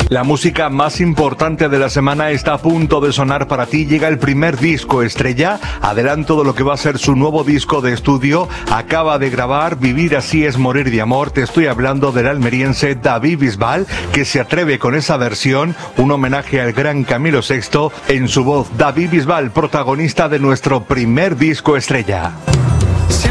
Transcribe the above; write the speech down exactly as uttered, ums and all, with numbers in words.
La música más importante de la semana está a punto de sonar para ti. Llega el primer disco estrella, adelanto de lo que va a ser su nuevo disco de estudio. Acaba de grabar Vivir así es morir de amor. Te estoy hablando del almeriense David Bisbal, que se atreve con esa versión, un homenaje al gran Camilo sexto en su voz. David Bisbal, protagonista de nuestro primer disco estrella.